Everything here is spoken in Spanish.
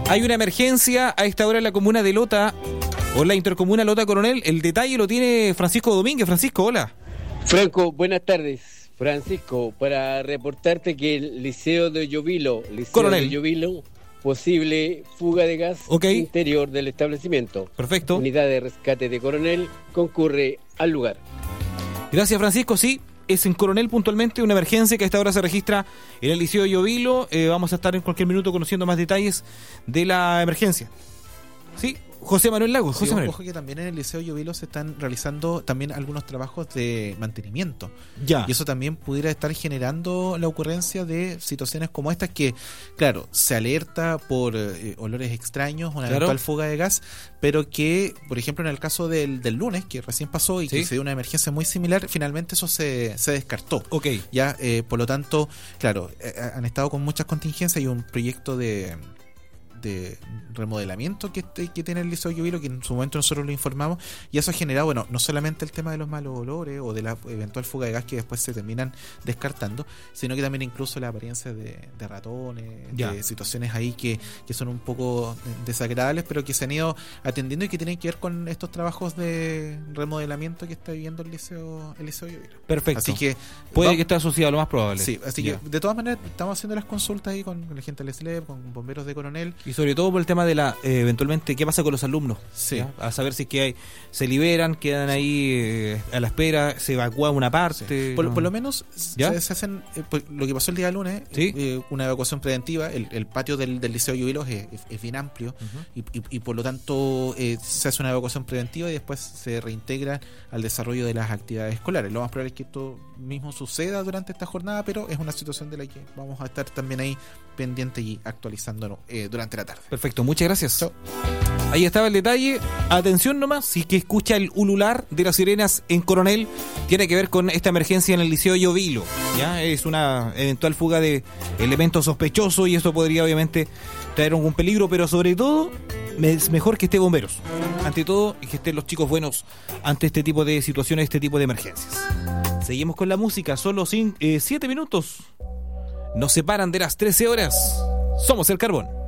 Hay una emergencia a esta hora en la comuna de Lota, o en la intercomuna Lota Coronel. El detalle lo tiene Francisco Domínguez. Francisco, hola. Franco, buenas tardes. Francisco, para reportarte que el Liceo de Llovilo, posible fuga de gas interior del establecimiento. Perfecto. Unidad de rescate de Coronel concurre al lugar. Gracias, Francisco. Sí, es en Coronel puntualmente una emergencia que a esta hora se registra en el Liceo de Llovilo. Vamos a estar en cualquier minuto conociendo más detalles de la emergencia. Sí, José Manuel Lagos. José Manuel. Ojo que también en el Liceo de Llovilo se están realizando también algunos trabajos de mantenimiento. Ya. Y eso también pudiera estar generando la ocurrencia de situaciones como estas que, claro, se alerta por olores extraños, una eventual fuga de gas, pero que, por ejemplo, en el caso del lunes, que recién pasó y que se dio una emergencia muy similar, finalmente eso se descartó. Ya, por lo tanto, claro, han estado con muchas contingencias y un proyecto de remodelamiento que tiene el Liceo de Llovilo, que en su momento nosotros lo informamos, y eso ha generado, bueno, no solamente el tema de los malos olores o de la eventual fuga de gas que después se terminan descartando, sino que también incluso la apariencia de ratones, de situaciones ahí que son un poco desagradables, pero que se han ido atendiendo y que tienen que ver con estos trabajos de remodelamiento que está viviendo el Liceo de Llovilo. Perfecto. Así que puede que esté asociado, lo más probable. Sí, así que de todas maneras estamos haciendo las consultas ahí con la gente del SLEP, con bomberos de Coronel. Y sobre todo por el tema de la eventualmente qué pasa con los alumnos. Sí. A saber si es que se liberan, quedan ahí a la espera, se evacúa una parte. Sí. Por lo menos se hacen lo que pasó el día lunes, una evacuación preventiva. El patio del Liceo de Llovilo es bien amplio, y por lo tanto se hace una evacuación preventiva y después se reintegra al desarrollo de las actividades escolares. Lo más probable es que esto mismo suceda durante esta jornada, pero es una situación de la que vamos a estar también ahí pendiente y actualizándonos durante la tarde. Perfecto, muchas gracias. Chao. Ahí estaba el detalle. Atención nomás, si es que escucha el ulular de las sirenas en Coronel, tiene que ver con esta emergencia en el Liceo de Llovilo. ¿Ya? Es una eventual fuga de elementos sospechosos y eso podría obviamente traer algún peligro, pero sobre todo es mejor que esté bomberos. Ante todo, que estén los chicos buenos ante este tipo de situaciones, este tipo de emergencias. Seguimos con la música, solo 7 minutos. Nos separan de las 13 horas. Somos el Carbón.